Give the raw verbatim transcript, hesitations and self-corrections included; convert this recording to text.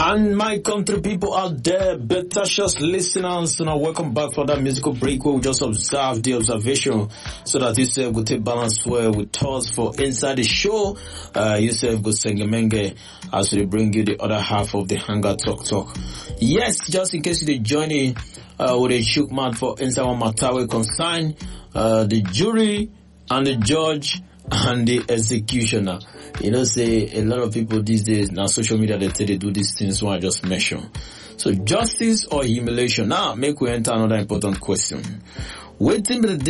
And my country people out there, Betashus listeners, you know, welcome back for that musical break where we just observe the observation so that you say we take balance well with us for inside the show. Uh, you say go sengemenge as we bring you the other half of the Hunger Talk Talk. Yes, just in case you're joining uh, with a shook man for inside one matter we concern uh, the jury and the judge and the executioner. You know, say a lot of people these days now social media they say they do these things what I just mentioned. So justice or humiliation? Now make we enter another important question. Waiting